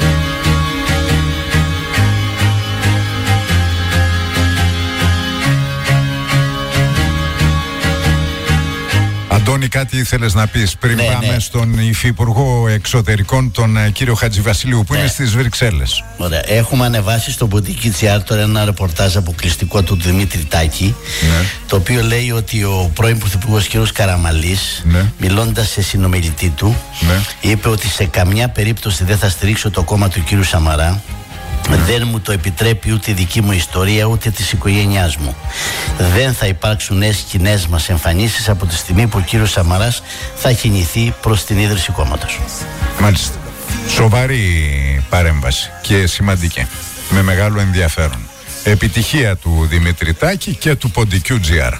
S1: Αντώνη, κάτι ήθελες να πεις πριν ναι, πάμε ναι. στον Υφυπουργό Εξωτερικών, τον ε, κύριο Χατζηβασιλείου, που ναι. είναι στις Βρυξέλλες.
S2: Ωραία. Έχουμε ανεβάσει στο Ποντίκι Τσιάρ τώρα ένα ρεπορτάζ αποκλειστικό του Δημήτρη Τάκη, ναι. το οποίο λέει ότι ο πρώην Πρωθυπουργός κ. Καραμαλής, ναι. μιλώντας σε συνομιλητή του, ναι. είπε ότι σε καμιά περίπτωση δεν θα στηρίξω το κόμμα του κ. Σαμαρά. Δεν μου το επιτρέπει ούτε η δική μου ιστορία ούτε της οικογένειάς μου. Δεν θα υπάρξουν νέες κοινές μας εμφανίσεις από τη στιγμή που ο κύριος Σαμαράς θα κινηθεί προς την ίδρυση κόμματος.
S1: Μάλιστα. Σοβαρή παρέμβαση και σημαντική, με μεγάλο ενδιαφέρον. Επιτυχία του Δημήτρη Τάκη και του Ποντικού τζι αρ.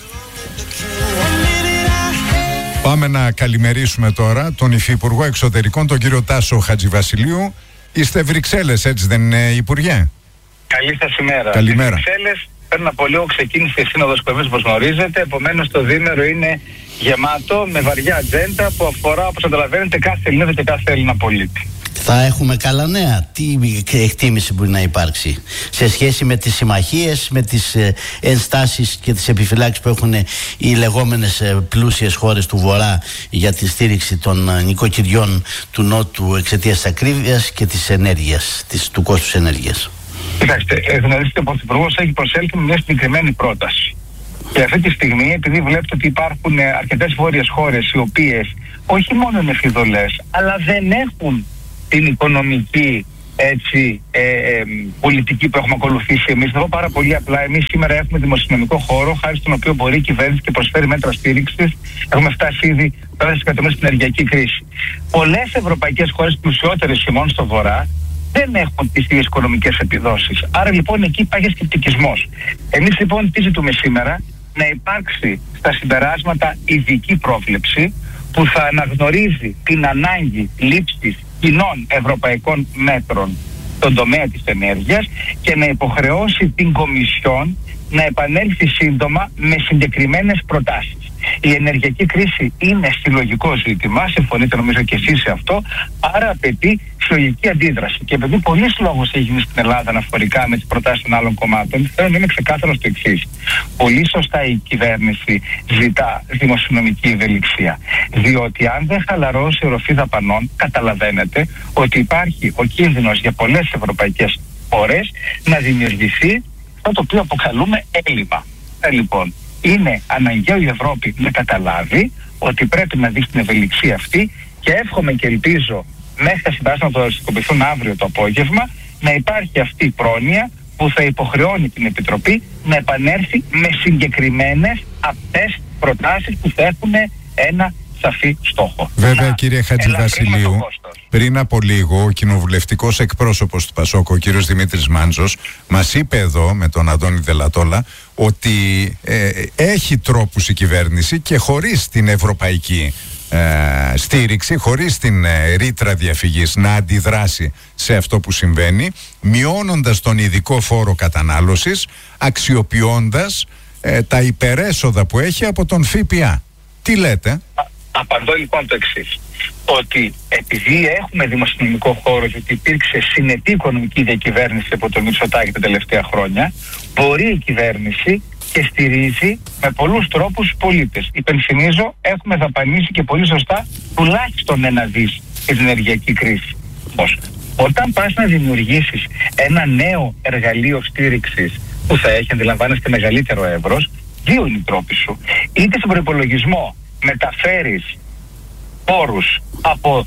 S1: Πάμε να καλημερίσουμε τώρα τον Υφυπουργό Εξωτερικών, τον κύριο Τάσο Χατζηβασιλείου. Είστε Βρυξέλλες, έτσι δεν είναι, Υπουργέ?
S3: Καλή σας ημέρα.
S1: Καλημέρα.
S3: Στις Βρυξέλλες, πριν από λίγο ξεκίνησε η Σύνοδος Κορυφής, όπως γνωρίζετε. Επομένως το διήμερο είναι γεμάτο με βαριά ατζέντα που αφορά, όπως καταλαβαίνετε, κάθε Ελληνίδα και κάθε Έλληνα πολίτη.
S2: Θα έχουμε καλά νέα. Τι εκτίμηση μπορεί να υπάρξει σε σχέση με τις συμμαχίες, με τις ε, ενστάσεις και τις επιφυλάξεις που έχουν οι λεγόμενες ε, πλούσιες χώρες του Βορρά για τη στήριξη των ε, νοικοκυριών του Νότου εξαιτίας της ακρίβειας και της ενέργειας, της, του κόστους ενέργειας?
S3: Κοιτάξτε, γνωρίζετε ότι ο Πρωθυπουργός έχει προσέλθει με μια συγκεκριμένη πρόταση. Και αυτή τη στιγμή, επειδή βλέπετε ότι υπάρχουν αρκετές βόρειες χώρες οι οποίες όχι μόνο είναι φιδωλές, αλλά δεν έχουν την οικονομική έτσι, ε, ε, πολιτική που έχουμε ακολουθήσει εμείς. Θα πω πάρα πολύ απλά, εμείς σήμερα έχουμε δημοσιονομικό χώρο, χάρη στον οποίο μπορεί η κυβέρνηση και προσφέρει μέτρα στήριξης. Έχουμε φτάσει ήδη πέρα στην ενεργειακή κρίση. Πολλές ευρωπαϊκές χώρες πλουσιότερες ημών στο Βορρά δεν έχουν τις ίδιες οικονομικές επιδόσεις. Άρα λοιπόν εκεί υπάρχει σκεπτικισμός. Εμείς λοιπόν τι ζητούμε σήμερα? Να υπάρξει στα συμπεράσματα ειδική πρόβλεψη που θα αναγνωρίζει την ανάγκη λήψης κοινών ευρωπαϊκών μέτρων στον τομέα της ενέργειας και να υποχρεώσει την Κομισιόν να επανέλθει σύντομα με συγκεκριμένες προτάσεις. Η ενεργειακή κρίση είναι συλλογικό ζήτημα, συμφωνείτε νομίζω και εσείς σε αυτό, άρα απαιτεί συλλογική αντίδραση. Και επειδή πολλής λόγος έχει γίνει στην Ελλάδα αναφορικά με τις προτάσεις των άλλων κομμάτων, θέλω να είμαι ξεκάθαρο στο εξής. Πολύ σωστά η κυβέρνηση ζητά δημοσιονομική ευελιξία. Διότι αν δεν χαλαρώσει η οροφή δαπανών, καταλαβαίνετε ότι υπάρχει ο κίνδυνος για πολλές ευρωπαϊκές χώρες να δημιουργηθεί αυτό το οποίο αποκαλούμε έλλειμμα. Ε, λοιπόν, είναι αναγκαίο η Ευρώπη να καταλάβει ότι πρέπει να δει την ευελιξία αυτή και εύχομαι και ελπίζω μέχρι τα συμπεράσματα που θα συγκοπηθούν αύριο το απόγευμα να υπάρχει αυτή η πρόνοια που θα υποχρεώνει την Επιτροπή να επανέλθει με συγκεκριμένες απτές προτάσεις που θα έχουν ένα σαφή στόχο.
S1: Βέβαια, να κύριε Χατζηβασιλείου, πριν από λίγο ο κοινοβουλευτικός εκπρόσωπος του ΠΑΣΟΚ, ο κύριος Δημήτρης Μάντζος, μας είπε εδώ με τον Αντώνη Δελατόλα ότι ε, έχει τρόπους η κυβέρνηση και χωρίς την ευρωπαϊκή ε, στήριξη, χωρίς την ε, ρήτρα διαφυγής να αντιδράσει σε αυτό που συμβαίνει, μειώνοντας τον ειδικό φόρο κατανάλωσης, αξιοποιώντας ε, τα υπερέσοδα που έχει από τον ΦΠΑ. Τι λέτε?
S3: Απαντώ λοιπόν το εξής. Ότι επειδή έχουμε δημοσιονομικό χώρο, γιατί υπήρξε συνετή οικονομική διακυβέρνηση από τον Μητσοτάκη τα τελευταία χρόνια, μπορεί η κυβέρνηση και στηρίζει με πολλούς τρόπους τους πολίτες. Υπενθυμίζω, έχουμε δαπανίσει και πολύ σωστά τουλάχιστον ένα δις για την ενεργειακή κρίση. Πώς? Όταν πας να δημιουργήσεις ένα νέο εργαλείο στήριξης που θα έχει, αντιλαμβάνεστε, μεγαλύτερο εύρος, δύο είναι οι τρόποι σου. Είτε στον προϋπολογισμό μεταφέρεις πόρους από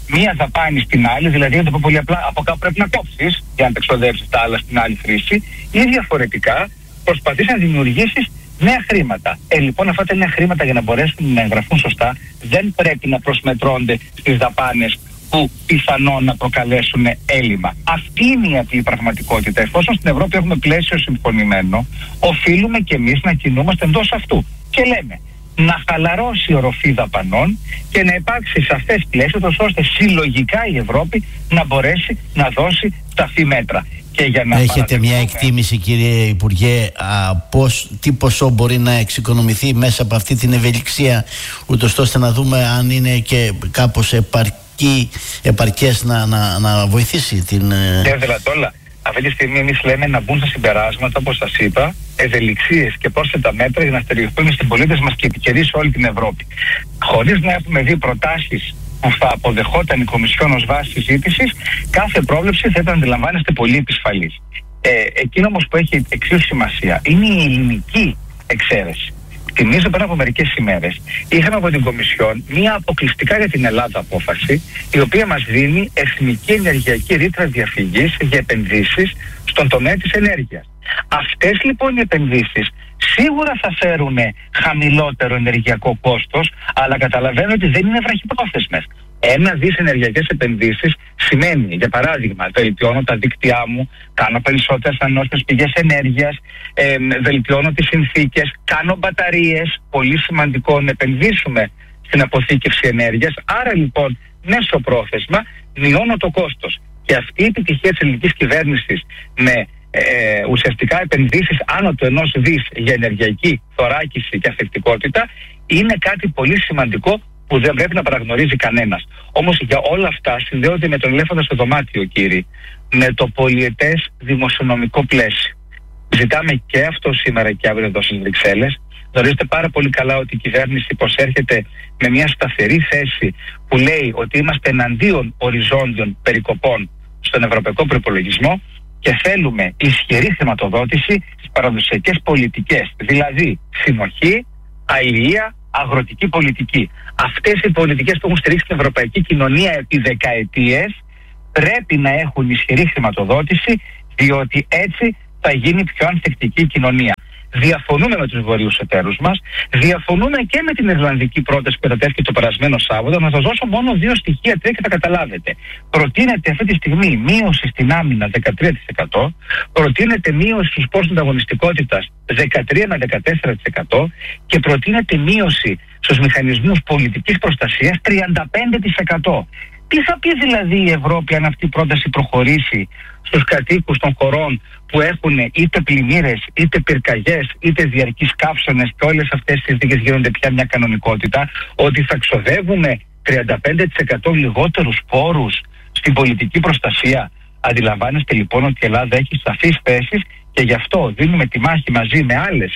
S3: μία δαπάνη στην άλλη, δηλαδή να το πω πολύ απλά, από κάπου πρέπει να κόψεις για να τα εξοδεύσεις τα άλλα στην άλλη χρήση, ή διαφορετικά προσπαθείς να δημιουργήσεις νέα χρήματα. Ε, λοιπόν, αυτά τα νέα χρήματα για να μπορέσουν να εγγραφούν σωστά δεν πρέπει να προσμετρώνται στις δαπάνες που πιθανόν να προκαλέσουν έλλειμμα. Αυτή είναι η απλή πραγματικότητα. Εφόσον στην Ευρώπη έχουμε πλαίσιο συμφωνημένο, οφείλουμε κι εμείς να κινούμαστε εντός αυτού. Και λέμε να χαλαρώσει η οροφή δαπανών και να υπάρξει σαφές πλαίσιο, ώστε συλλογικά η Ευρώπη να μπορέσει να δώσει σαφή μέτρα. Και για να
S2: έχετε μια εκτίμηση, κύριε Υπουργέ, α, πώς, τι ποσό μπορεί να εξοικονομηθεί μέσα από αυτή την ευελιξία, ούτως ώστε να δούμε αν είναι και κάπως επαρκή, επαρκές να, να, να βοηθήσει την...
S3: Κύριε Δελατόλα, αυτή τη στιγμή εμείς λέμε να μπουν στα συμπεράσματα, όπως σας είπα, ευελιξίες και πρόσθετα μέτρα για να στηριχθούν στις πολίτες μας και επικαιρείς όλη την Ευρώπη. Χωρίς να έχουμε δει προτάσεις που θα αποδεχόταν η Κομισιόν ως βάση συζήτησης, κάθε πρόβλεψη θα ήταν, αντιλαμβάνεστε, πολύ επισφαλής. Ε, εκείνο όμως που έχει εξίσου σημασία είναι η ελληνική εξαίρεση. Θυμίζω πριν από μερικές ημέρες είχαμε από την Κομισιόν μία αποκλειστικά για την Ελλάδα απόφαση, η οποία μας δίνει εθνική ενεργειακή ρήτρα διαφυγής για επενδύσεις στον τομέα της ενέργειας. Αυτές λοιπόν οι επενδύσεις σίγουρα θα φέρουν χαμηλότερο ενεργειακό κόστος, αλλά καταλαβαίνω ότι δεν είναι βραχυπρόθεσμες. Ένα δις ενεργειακές επενδύσεις σημαίνει, για παράδειγμα, βελτιώνω τα δίκτυά μου, κάνω περισσότερες ανανεώσιμες πηγές ενέργειας, ε, βελτιώνω τις συνθήκες, κάνω μπαταρίες, πολύ σημαντικό να επενδύσουμε στην αποθήκευση ενέργειας. Άρα λοιπόν, μέσω πρόθεσμα, μειώνω το κόστος. Και αυτή η επιτυχία της ελληνικής κυβέρνησης με Ε, ουσιαστικά επενδύσεις άνω του ενός δις για ενεργειακή θωράκιση και ανθεκτικότητα είναι κάτι πολύ σημαντικό που δεν πρέπει να παραγνωρίζει κανένας. Όμως για όλα αυτά συνδέονται με τον ελέφαντα στο δωμάτιο, κύριε, με το πολυετές δημοσιονομικό πλαίσιο. Ζητάμε και αυτό σήμερα και αύριο εδώ στις Βρυξέλλες. Γνωρίζετε πάρα πολύ καλά ότι η κυβέρνηση προσέρχεται με μια σταθερή θέση που λέει ότι είμαστε εναντίον οριζόντιων περικοπών στον ευρωπαϊκό προϋπολογισμό και θέλουμε ισχυρή χρηματοδότηση στις παραδοσιακές πολιτικές, δηλαδή συνοχή, αλληλεία, αγροτική πολιτική. Αυτές οι πολιτικές που έχουν στηρίξει την ευρωπαϊκή κοινωνία επί δεκαετίες πρέπει να έχουν ισχυρή χρηματοδότηση, διότι έτσι θα γίνει πιο ανθεκτική η κοινωνία. Διαφωνούμε με τους βορείους εταίρους μας, διαφωνούμε και με την ιρλανδική πρόταση που κατατέθηκε το περασμένο Σάββατο. Να σας δώσω μόνο δύο στοιχεία, τρία και τα καταλάβετε. Προτείνεται αυτή τη στιγμή μείωση στην άμυνα δεκατρία τοις εκατό, προτείνεται μείωση στους πόρους ανταγωνιστικότητας δεκατρία με δεκατέσσερα τοις εκατό και προτείνεται μείωση στους μηχανισμούς πολιτικής προστασίας τριάντα πέντε τοις εκατό. Τι θα πει δηλαδή η Ευρώπη αν αυτή η πρόταση προχωρήσει στους κατοίκους των χωρών που έχουν είτε πλημμύρες, είτε πυρκαγιές, είτε διαρκείς καύσονες και όλες αυτές τις συνθήκες γίνονται πια μια κανονικότητα, ότι θα ξοδεύουμε τριάντα πέντε τοις εκατό λιγότερους πόρους στην πολιτική προστασία? Αντιλαμβάνεστε λοιπόν ότι η Ελλάδα έχει σαφείς θέσεις και γι' αυτό δίνουμε τη μάχη μαζί με άλλες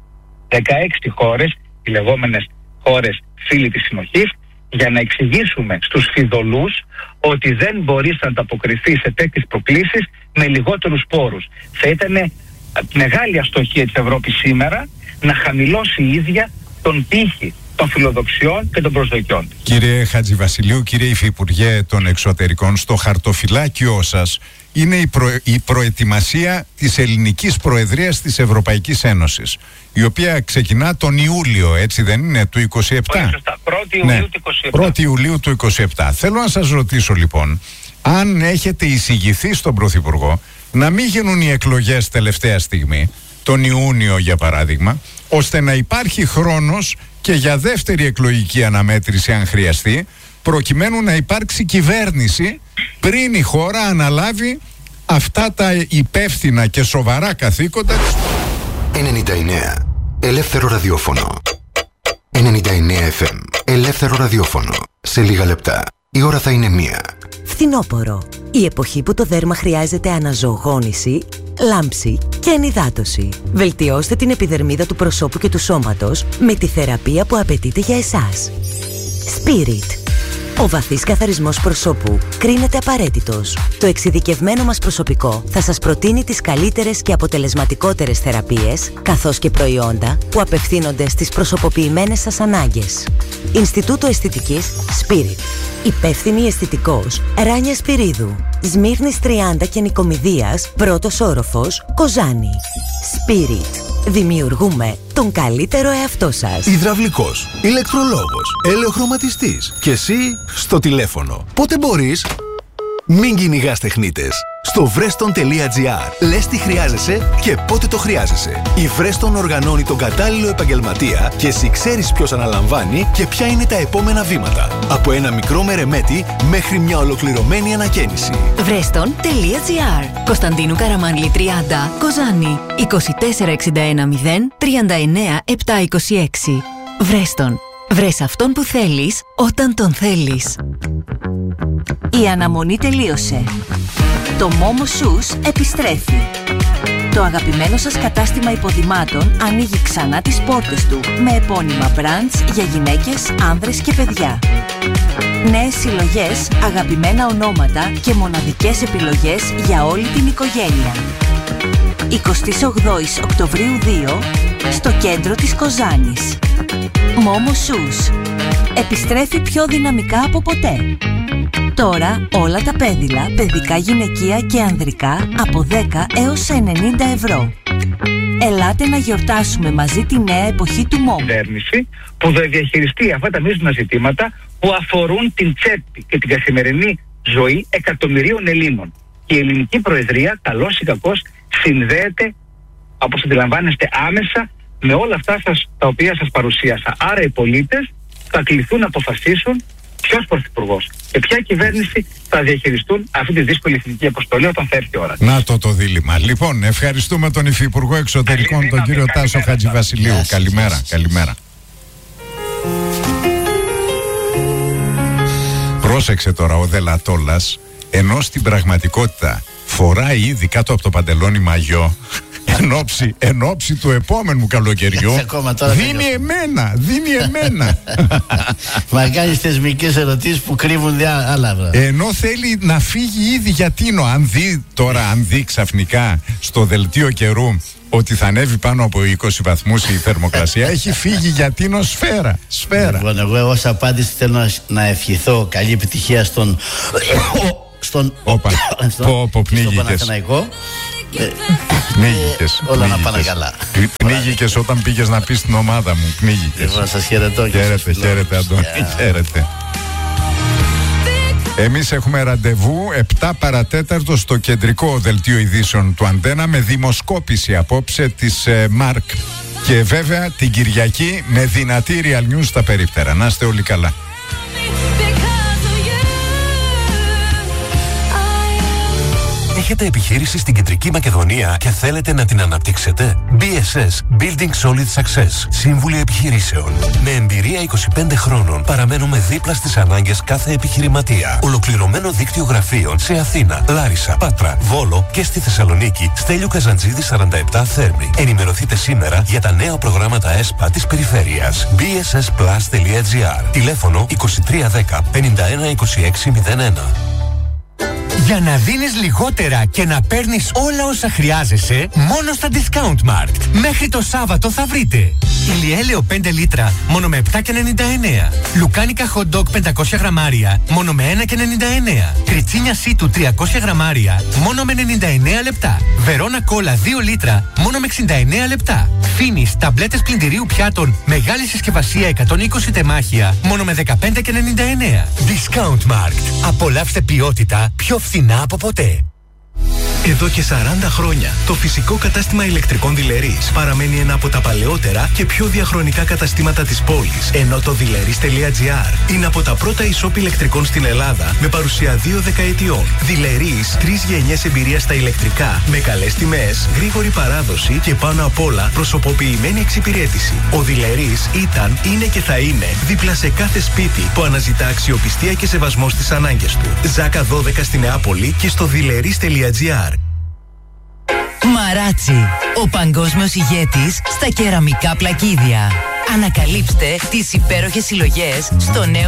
S3: δεκαέξι χώρες, οι λεγόμενες χώρες φίλοι της συνοχής, για να εξηγήσουμε στους φιδωλούς ότι δεν μπορείς να ανταποκριθεί σε τέτοιες προκλήσεις με λιγότερους πόρους. Θα ήταν μεγάλη αστοχία της Ευρώπης σήμερα να χαμηλώσει η ίδια τον πύχη των φιλοδοξιών και των προσδοκιών.
S1: Κύριε Χατζηβασιλείου, κύριε Υφυπουργέ των Εξωτερικών, στο χαρτοφυλάκιό σας είναι η, προ... η προετοιμασία της ελληνικής προεδρίας της Ευρωπαϊκής Ένωσης, η οποία ξεκινά τον Ιούλιο, έτσι δεν είναι, του είκοσι επτά.
S3: Σωστά, πρώτη Ιουλίου του είκοσι επτά.
S1: πρώτη Ιουλίου του είκοσι επτά. Θέλω να σας ρωτήσω λοιπόν, αν έχετε εισηγηθεί στον Πρωθυπουργό να μην γίνουν οι εκλογές τελευταία στιγμή, τον Ιούνιο για παράδειγμα, ώστε να υπάρχει χρόνος και για δεύτερη εκλογική αναμέτρηση αν χρειαστεί, προκειμένου να υπάρξει κυβέρνηση πριν η χώρα αναλάβει αυτά τα υπεύθυνα και σοβαρά καθήκοντα.
S4: ενενήντα εννέα Ελεύθερο ραδιόφωνο. ενενήντα εννέα εφ εμ Ελεύθερο ραδιόφωνο. Σε λίγα λεπτά η ώρα θα είναι μία.
S6: Φθινόπωρο. Η εποχή που το δέρμα χρειάζεται αναζωογόνηση, λάμψη και ενυδάτωση. Βελτιώστε την επιδερμίδα του προσώπου και του σώματος με τη θεραπεία που απαιτείται για εσάς. Spirit. Ο βαθύς καθαρισμός προσώπου κρίνεται απαραίτητος. Το εξειδικευμένο μας προσωπικό θα σας προτείνει τις καλύτερες και αποτελεσματικότερες θεραπείες, καθώς και προϊόντα που απευθύνονται στις προσωποποιημένες σας ανάγκες. Ινστιτούτο Αισθητικής Spirit. Υπεύθυνη αισθητικός Ράνια Σπυρίδου. Σμύρνης τριάντα και Νικομιδίας, πρώτος όροφος, Κοζάνη. Spirit. Δημιουργούμε τον καλύτερο εαυτό σας.
S25: Υδραυλικός, ηλεκτρολόγος, ελαιοχρωματιστής. Και εσύ στο τηλέφωνο. Πότε μπορείς? Μην κυνηγάς τεχνίτες. Στο βρέστον τελεία τζι άρ λες τι χρειάζεσαι και πότε το χρειάζεσαι. Η Βρέστον οργανώνει τον κατάλληλο επαγγελματία και εσύ ξέρεις ποιος αναλαμβάνει και ποια είναι τα επόμενα βήματα. Από ένα μικρό μερεμέτι μέχρι μια ολοκληρωμένη ανακαίνιση.
S5: βρέστον τελεία τζι άρ. Κωνσταντίνου Καραμανλή τριάντα, Κοζάνη. είκοσι τέσσερα εξήντα ένα μηδέν τριάντα εννέα επτακόσια είκοσι έξι. Βρέστον. Βρες αυτόν που θέλεις όταν τον θέλεις. Η αναμονή τελείωσε. Το Momo Shoes επιστρέφει. Το αγαπημένο σας κατάστημα υποδημάτων ανοίγει ξανά τις πόρτες του με επώνυμα brands για γυναίκες, άνδρες και παιδιά. Νέες συλλογές, αγαπημένα ονόματα και μοναδικές επιλογές για όλη την οικογένεια. εικοστή όγδοη Οκτωβρίου δύο στο κέντρο της Κοζάνης. Momo Shoes. Επιστρέφει πιο δυναμικά από ποτέ. Τώρα όλα τα πέδιλα, παιδικά, γυναικεία και ανδρικά από δέκα έως ενενήντα ευρώ. Ελάτε να γιορτάσουμε μαζί τη νέα εποχή του Momo.
S3: Κυβέρνηση που θα διαχειριστεί αυτά τα μείζωνα ζητήματα που αφορούν την τσέπη και την καθημερινή ζωή εκατομμυρίων Ελλήνων. Και η ελληνική προεδρία, καλώς ή κακώς, συνδέεται, όπως αντιλαμβάνεστε, άμεσα με όλα αυτά σας, τα οποία σας παρουσίασα. Άρα οι πολίτες θα κληθούν να αποφασίσουν ποιος πρωθυπουργός και ποια κυβέρνηση θα διαχειριστούν αυτή τη δύσκολη εθνική αποστολή όταν θα έρθει η ώρα.
S1: Να το το δίλημμα. Λοιπόν, ευχαριστούμε τον Υφυπουργό Εξωτερικών, καλή τον κύριο καλημέρα, Τάσο Χατζηβασιλείου. Καλημέρα, καλημέρα. Πρόσεξε τώρα ο Δελατόλας, ενώ στην πραγματικότητα φοράει ήδη κάτω από το παντελόνι μαγιό εν όψη, εν όψη του επόμενου καλοκαιριού. Δίνει εμένα, δίνει εμένα.
S2: Μα κάνεις θεσμικές ερωτήσεις που κρύβουν άλλα.
S1: Ενώ θέλει να φύγει ήδη για τίνο. Αν δει τώρα, αν δει ξαφνικά στο δελτίο καιρού ότι θα ανέβει πάνω από είκοσι βαθμούς η θερμοκρασία, έχει φύγει για τίνο σφαίρα. Σφαίρα.
S2: Λοιπόν, εγώ ως απάντηση θέλω να ευχηθώ καλή επιτυχία στον στον
S1: Όπα, πω, πω, πνίγηκες. Πνίγηκες.
S2: Όλα να πάνε καλά.
S1: Πνίγηκες όταν πήγες να πεις στην ομάδα μου. Πνίγηκες.
S2: Εγώ σας χαιρετώ.
S1: Χαίρετε, χαίρετε Αντώνη, χαίρετε. Εμείς έχουμε ραντεβού επτά παρατέταρτο στο κεντρικό δελτίο ειδήσεων του Αντένα με δημοσκόπηση απόψε της ε, ΜΑΡΚ. Και βέβαια την Κυριακή με δυνατή Real News στα περίπτερα. Να είστε όλοι καλά.
S8: Έχετε επιχείρηση στην Κεντρική Μακεδονία και θέλετε να την αναπτύξετε? μπι ες ες Building Solid Success. Σύμβουλοι επιχειρήσεων. Με εμπειρία είκοσι πέντε χρόνων παραμένουμε δίπλα στις ανάγκες κάθε επιχειρηματία. Ολοκληρωμένο δίκτυο γραφείων σε Αθήνα, Λάρισα, Πάτρα, Βόλο και στη Θεσσαλονίκη. Στέλιο Καζαντζίδη σαράντα επτά Θέρμη. Ενημερωθείτε σήμερα για τα νέα προγράμματα ΕΣΠΑ της περιφέρειας. μπι ες ες πλας τελεία τζι άρ. Τηλέφωνο είκοσι τρία δέκα πενήντα ένα είκοσι έξι μηδέν ένα.
S10: Για να δίνεις λιγότερα και να παίρνεις όλα όσα χρειάζεσαι, μόνο στα Discount Markt. Μέχρι το Σάββατο θα βρείτε ηλιέλαιο πέντε λίτρα μόνο με επτά και ενενήντα εννέα. Λουκάνικα hot dog πεντακόσια γραμμάρια μόνο με ένα και ενενήντα εννέα. Κριτσίνια σίτου τριακόσια γραμμάρια μόνο με ενενήντα εννέα λεπτά. Βερόνα κόλλα δύο λίτρα μόνο με εξήντα εννέα λεπτά. Φίνις ταμπλέτες πλυντηρίου πιάτων μεγάλη συσκευασία εκατόν είκοσι τεμάχια μόνο με δεκαπέντε και ενενήντα εννέα. Discount Markt. Απολαύστε ποιότητα πιο φθηνά από ποτέ.
S13: Εδώ και σαράντα χρόνια το φυσικό κατάστημα ηλεκτρικών Δειλερής παραμένει ένα από τα παλαιότερα και πιο διαχρονικά καταστήματα της πόλης, ενώ το δειλερής τελεία τζι άρ είναι από τα πρώτα e-shop ηλεκτρικών στην Ελλάδα με παρουσία δύο δεκαετιών. Δειλερής, τρεις γενιές εμπειρία στα ηλεκτρικά με καλές τιμές, γρήγορη παράδοση και πάνω απ' όλα προσωποποιημένη εξυπηρέτηση. Ο Δειλερής ήταν, είναι και θα είναι δίπλα σε κάθε σπίτι που αναζητά αξιοπιστία και σεβασμό στις ανάγκες του. Ζάκα δώδεκα στη Νεάπολη και στο δειλερής τελεία τζι άρ.
S14: Μαράτσι, ο παγκόσμιος ηγέτης στα κεραμικά πλακίδια. Ανακαλύψτε τις υπέροχες συλλογές στο νέο